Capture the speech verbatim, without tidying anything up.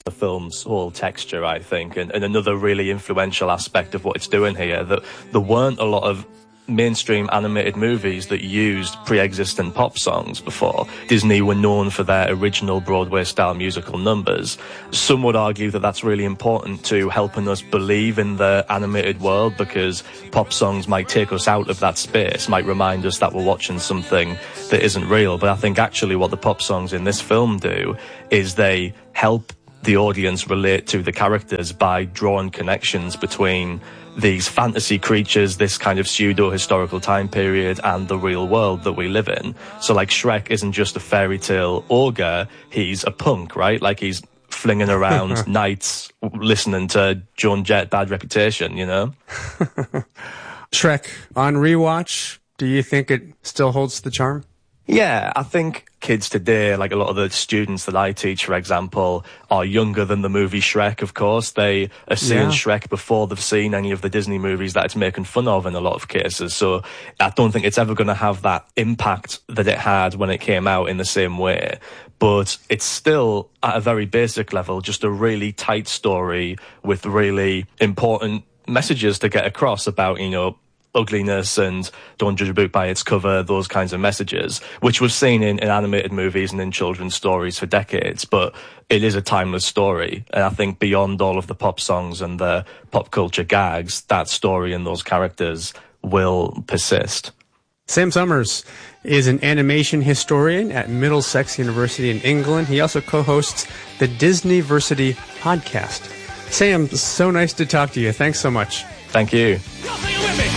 the film's whole texture, I think, and, and another really influential aspect of what it's doing here, that there weren't a lot of mainstream animated movies that used pre-existent pop songs before. Disney were known for their original Broadway-style musical numbers. Some would argue that that's really important to helping us believe in the animated world, because pop songs might take us out of that space, might remind us that we're watching something that isn't real. But I think actually what the pop songs in this film do is they help the audience relate to the characters by drawing connections between these fantasy creatures, this kind of pseudo-historical time period, and the real world that we live in. So, like, Shrek isn't just a fairy tale ogre, he's a punk, right? Like, he's flinging around nights listening to Joan Jett, Bad Reputation, you know? Shrek, on rewatch, do you think it still holds the charm? Yeah, I think kids today, like a lot of the students that I teach, for example, are younger than the movie Shrek, of course. They are seeing yeah. Shrek before they've seen any of the Disney movies that it's making fun of in a lot of cases. So I don't think it's ever going to have that impact that it had when it came out in the same way. But it's still, at a very basic level, just a really tight story with really important messages to get across about, you know, ugliness and don't judge a book by its cover, those kinds of messages, which we've seen in, in animated movies and in children's stories for decades. But it is a timeless story. And I think beyond all of the pop songs and the pop culture gags, that story and those characters will persist. Sam Summers is an animation historian at Middlesex University in England. He also co-hosts the Disneyversity podcast. Sam, so nice to talk to you. Thanks so much. Thank you.